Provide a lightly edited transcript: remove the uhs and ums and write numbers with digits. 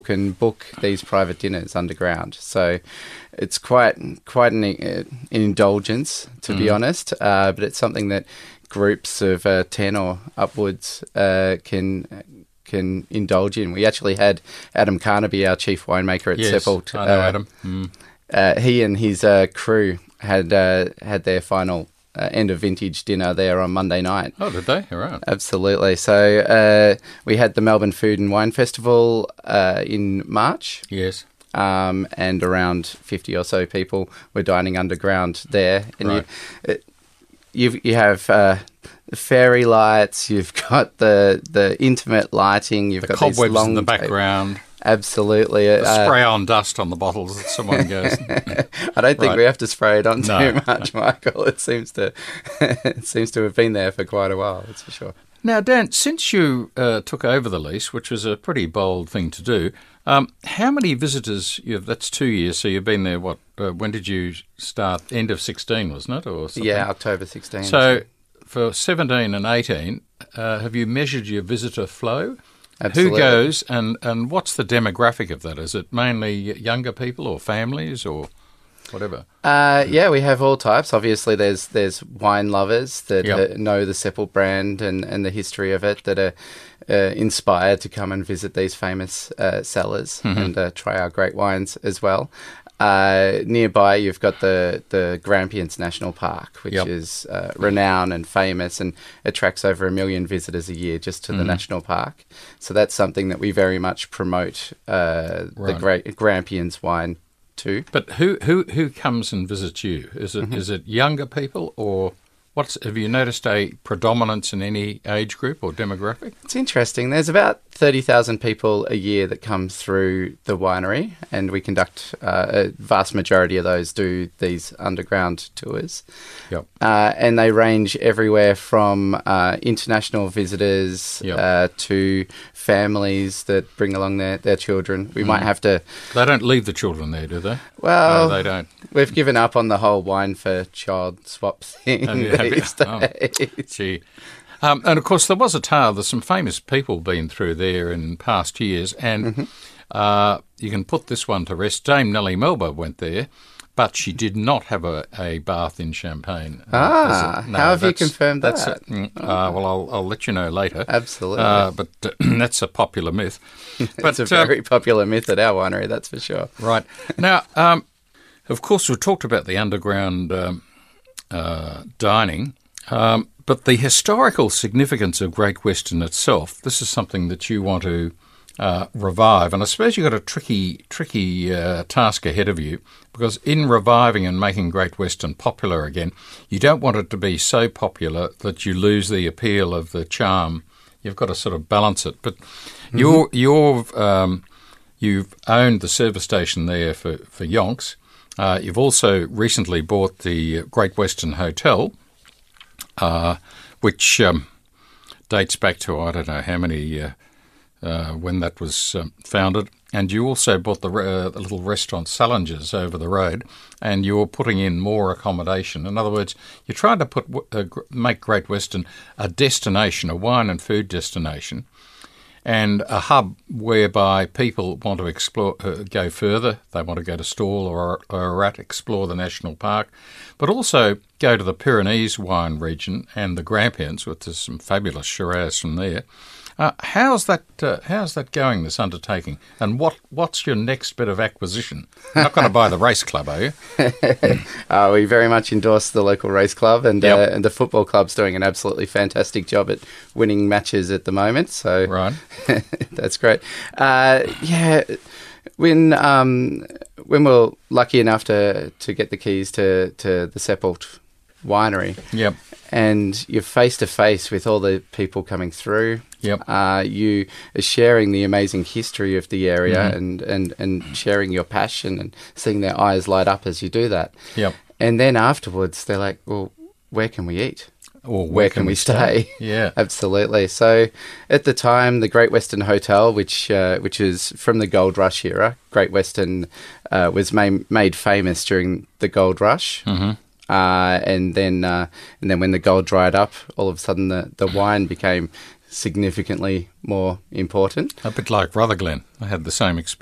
can book these private dinners underground. So it's quite an indulgence, to be honest, but it's something that groups of 10 or upwards can indulge in. We actually had Adam Carnaby, our chief winemaker at Seppelt. I know Adam. He and his crew had their final end of vintage dinner there on Monday night. Oh, did they? All right. Absolutely. So we had the Melbourne Food and Wine Festival in March. Yes. And around 50 or so people were dining underground there. And right. You have fairy lights, you've got the intimate lighting, you've the got cobwebs these long in the background. Absolutely. The spray-on dust on the bottles that someone goes... I don't think right. we have to spray it on No. too much, Michael. It seems to have been there for quite a while, that's for sure. Now, Dan, since you took over the lease, which was a pretty bold thing to do, how many visitors... That's 2 years, so you've been there, when did you start? End of 16, wasn't it? Or something? Yeah, October 16. So for 17 and 18, have you measured your visitor flow? Absolutely. Who goes and what's the demographic of that? Is it mainly younger people or families or whatever? Yeah, we have all types. Obviously, there's wine lovers that Yep. know the Seppelt brand and the history of it, that are inspired to come and visit these famous cellars and try our great wines as well. Nearby, you've got the Grampians National Park, which Yep. is renowned and famous and attracts over 1 million visitors a year just to the national park. So that's something that we very much promote, the great Grampians wine too. But who comes and visits you? Is it younger people or have you noticed a predominance in any age group or demographic? It's interesting. There's about 30,000 people a year that come through the winery, and we conduct a vast majority of those do these underground tours. Yep. And they range everywhere from international visitors Yep. to families that bring along their children. We might have to... They don't leave the children there, do they? Well, No, they don't. We've given up on the whole wine for child swap thing these days. Gee. And of course, there was a tale. There's some famous people been through there in past years, and you can put this one to rest. Dame Nellie Melba went there, but she did not have a bath in Champagne. How have you confirmed that? Well, I'll let you know later. Absolutely. But that's a popular myth. It's a very popular myth at our winery, that's for sure. Right. Now, of course, we've talked about the underground dining, but the historical significance of Great Western itself, this is something that you want to revive. And I suppose you've got a tricky task ahead of you, because in reviving and making Great Western popular again, you don't want it to be so popular that you lose the appeal of the charm. You've got to sort of balance it. But you've owned the service station there for yonks. You've also recently bought the Great Western Hotel, which dates back to, I don't know how many, when that was founded. And you also bought the little restaurant Salinger's over the road, and you're putting in more accommodation. In other words, you're trying to make Great Western a destination, a wine and food destination, and a hub whereby people want to explore, go further. They want to go to Stawell or Ararat, explore the national park, but also go to the Pyrenees wine region and the Grampians, which is some fabulous Shiraz from there. How's that going, this undertaking? And what's your next bit of acquisition? You're not going to buy the race club, are you? We very much endorse the local race club, and the football club's doing an absolutely fantastic job at winning matches at the moment. So right. That's great. When we're lucky enough to get the keys to the Seppelt winery, yep, and you're face to face with all the people coming through. Yep. You are sharing the amazing history of the area and sharing your passion and seeing their eyes light up as you do that. Yep. And then afterwards, they're like, well, where can we eat? Or where can we stay? Yeah. Absolutely. So at the time, the Great Western Hotel, which is from the Gold Rush era, Great Western was made famous during the Gold Rush. Mm-hmm. And then when the gold dried up, all of a sudden the wine became significantly more important. A bit like Rutherglen. I had the same experience.